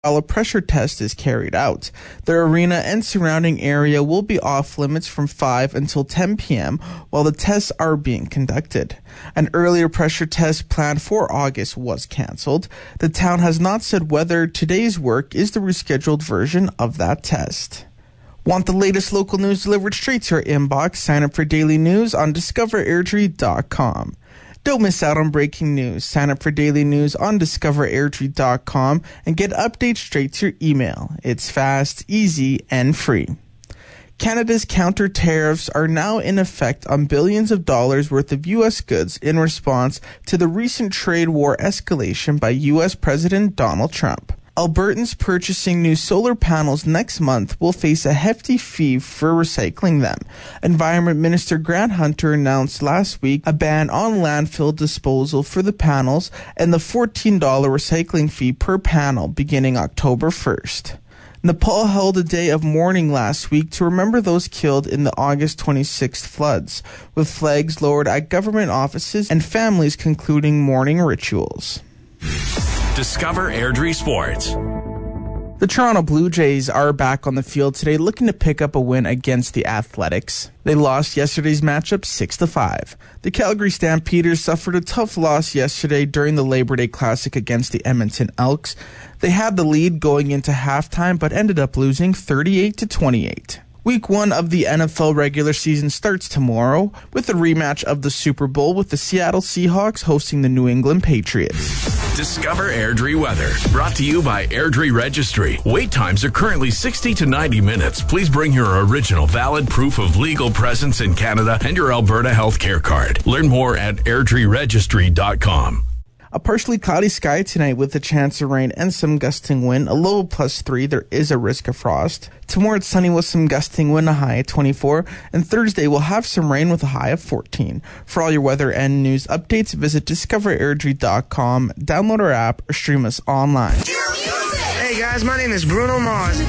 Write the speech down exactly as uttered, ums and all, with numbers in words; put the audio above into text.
while a pressure test is carried out. The arena and surrounding area will be off limits from five until ten p.m. while the tests are being conducted. An earlier pressure test planned for August was cancelled. The town has not said whether today's work is the rescheduled version of that test. Want the latest local news delivered straight to your inbox? Sign up for daily news on discover airdrie dot com. Don't miss out on breaking news. Sign up for daily news on discover airdrie dot com and get updates straight to your email. It's fast, easy, and free. Canada's counter tariffs are now in effect on billions of dollars worth of U S goods in response to the recent trade war escalation by U S President Donald Trump. Albertans purchasing new solar panels next month will face a hefty fee for recycling them. Environment Minister Grant Hunter announced last week a ban on landfill disposal for the panels and the fourteen dollars recycling fee per panel beginning October first. Nepal held a day of mourning last week to remember those killed in the August twenty-sixth floods, with flags lowered at government offices and families concluding mourning rituals. Discover Airdrie Sports. The Toronto Blue Jays are back on the field today looking to pick up a win against the Athletics. They lost yesterday's matchup six to five. The Calgary Stampeders suffered a tough loss yesterday during the Labor Day Classic against the Edmonton Elks. They had the lead going into halftime but ended up losing thirty-eight to twenty-eight. Week one of the N F L regular season starts tomorrow with a rematch of the Super Bowl with the Seattle Seahawks hosting the New England Patriots. Discover Airdrie weather. Brought to you by Airdrie Registry. Wait times are currently sixty to ninety minutes. Please bring your original valid proof of legal presence in Canada and your Alberta healthcare card. Learn more at airdrie registry dot com. A partially cloudy sky tonight with a chance of rain and some gusting wind. A low of plus three. There is a risk of frost. Tomorrow it's sunny with some gusting wind, a high of twenty-four. And Thursday we'll have some rain with a high of fourteen. For all your weather and news updates, visit discover airdrie dot com, download our app, or stream us online. Hey guys, my name is Bruno Mars.